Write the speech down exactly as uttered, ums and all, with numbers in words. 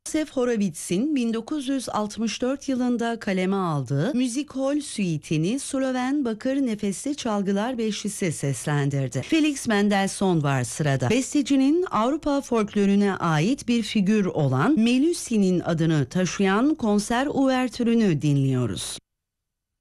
Joseph Horowitz'in bin dokuz yüz altmış dört yılında kaleme aldığı Müzik-Hol Suite'ini Sloven bakır nefesli çalgılar beşlisi seslendirdi. Felix Mendelssohn var sırada. Bestecinin Avrupa folkloruna ait bir figür olan Melusine adını taşıyan konser uvertürünü dinliyoruz.